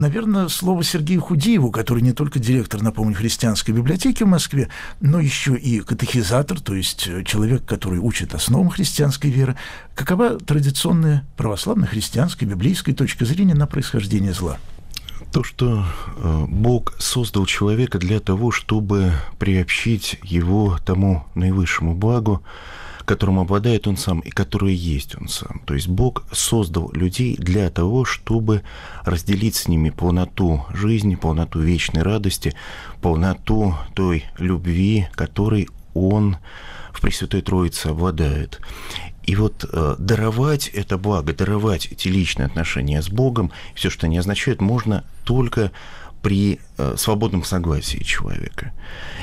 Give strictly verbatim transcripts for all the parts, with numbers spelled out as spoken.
Наверное, слово Сергею Худиеву, который не только директор, напомню, христианской библиотеки в Москве, но еще и катехизатор, то есть человек, который учит основам христианской веры. Какова традиционная православно-христианская библейская точка зрения на происхождение зла? То, что Бог создал человека для того, чтобы приобщить его тому наивысшему благу, которым обладает он сам и которое есть он сам. То есть Бог создал людей для того, чтобы разделить с ними полноту жизни, полноту вечной радости, полноту той любви, которой он в Пресвятой Троице обладает. И вот э, даровать это благо, даровать эти личные отношения с Богом, все, что они означают, можно только при э, свободном согласии человека.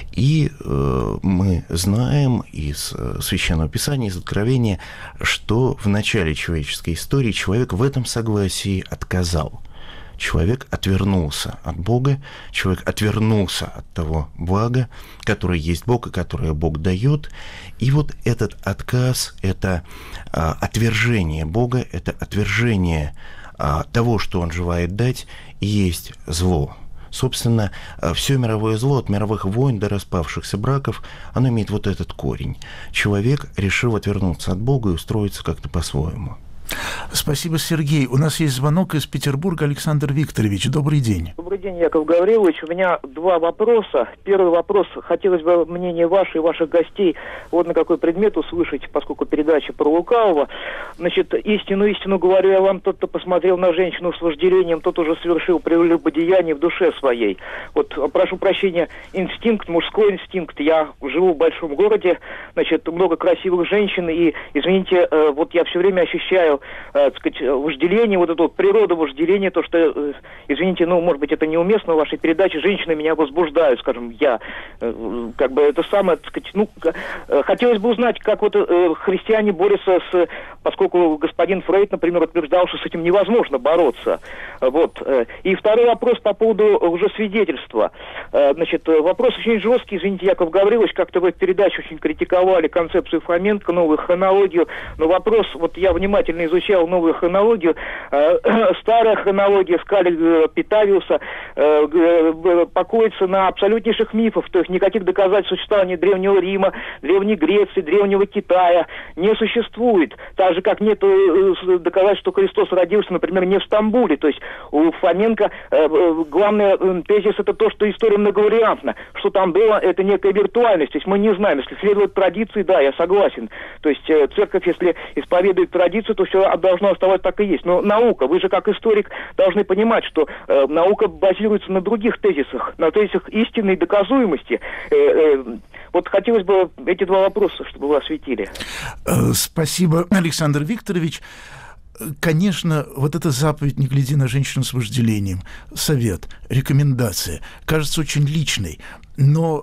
И э, мы знаем из э, Священного Писания, из Откровения, что в начале человеческой истории человек в этом согласии отказал. Человек отвернулся от Бога, человек отвернулся от того блага, которое есть Бог и которое Бог дает. И вот этот отказ, это а, отвержение Бога, это отвержение а, того, что Он желает дать, и есть зло. Собственно, все мировое зло, от мировых войн до распавшихся браков, оно имеет вот этот корень. Человек решил отвернуться от Бога и устроиться как-то по-своему. Спасибо, Сергей. У нас есть звонок из Петербурга. Александр Викторович, добрый день. Добрый день, Яков Гаврилович. У меня два вопроса. Первый вопрос. Хотелось бы мнение ваше и ваших гостей вот на какой предмет услышать, поскольку передача про лукавого. Значит, истину, истину говорю я вам, тот, кто посмотрел на женщину с вожделением, тот уже совершил прелюбодеяние в душе своей. Вот, прошу прощения, инстинкт, мужской инстинкт. Я живу в большом городе, значит, много красивых женщин, и, извините, вот я все время ощущаю так сказать, вожделение, вот эту вот природу вожделения, то, что, извините, ну, может быть, это неуместно в вашей передаче, женщины меня возбуждают, скажем, я, как бы, это самое, так сказать, ну, хотелось бы узнать, как вот христиане борются с, поскольку господин Фрейд, например, утверждал, что с этим невозможно бороться, вот. И второй вопрос по поводу уже свидетельства. Значит, вопрос очень жесткий, извините, Яков Гаврилович, как-то вы в передаче очень критиковали концепцию Фоменко, новую хронологию, но вопрос, вот я внимательно изучал новую хронологию, э, старая хронология скали Питавиуса э, покоится на абсолютнейших мифах, то есть никаких доказательств существования Древнего Рима, Древней Греции, Древнего Китая не существует. Так же, как нет э, доказательств, что Христос родился, например, не в Стамбуле. То есть у Фоменко э, главный э, тезис это то, что история многовариантна. Что там было, это некая виртуальность. То есть мы не знаем. Если следует традиции, да, я согласен. То есть э, церковь, если исповедует традицию, то все должно оставаться так и есть. Но наука, вы же как историк должны понимать, что э, наука базируется на других тезисах, на тезисах истинной доказуемости. Э, э, вот хотелось бы эти два вопроса, чтобы вы осветили. Спасибо, Александр Викторович. Конечно, вот эта заповедь «Не гляди на женщину с вожделением», совет, рекомендация, кажется очень личной, но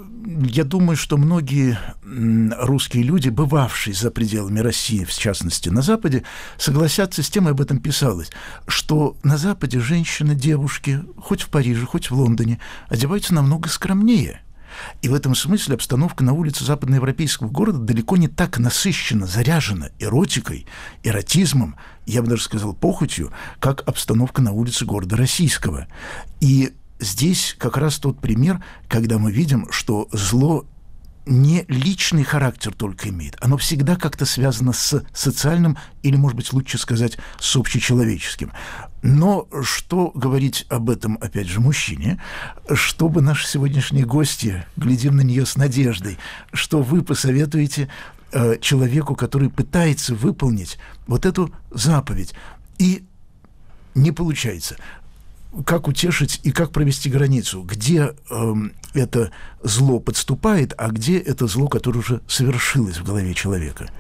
я думаю, что многие русские люди, бывавшие за пределами России, в частности на Западе, согласятся с тем, и об этом писалось, что на Западе женщины, девушки, хоть в Париже, хоть в Лондоне, одеваются намного скромнее. И в этом смысле обстановка на улице западноевропейского города далеко не так насыщена, заряжена эротикой, эротизмом, я бы даже сказал, похотью, как обстановка на улице города российского. И здесь как раз тот пример, когда мы видим, что зло не личный характер только имеет, оно всегда как-то связано с социальным или, может быть, лучше сказать, с общечеловеческим. Но что говорить об этом, опять же, мужчине, чтобы наши сегодняшние гости, глядим на нее с надеждой, что вы посоветуете э, человеку, который пытается выполнить вот эту заповедь, и не получается. Как утешить и как провести границу, где э, это зло подступает, а где это зло, которое уже совершилось в голове человека?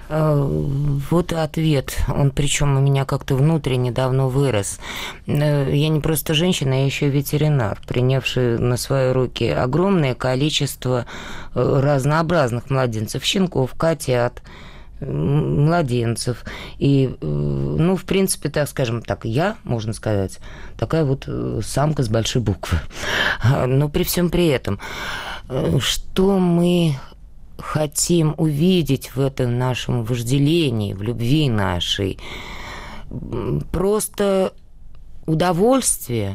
Вот и ответ. Он причем у меня как-то внутренне давно вырос. Я не просто женщина, я еще ветеринар, принявший на свои руки огромное количество разнообразных младенцев, щенков, котят, младенцев. И, ну, в принципе, так скажем так, я, можно сказать, такая вот самка с большой буквы. Но при всем при этом, что мы хотим увидеть в этом нашем вожделении, в любви нашей, просто удовольствие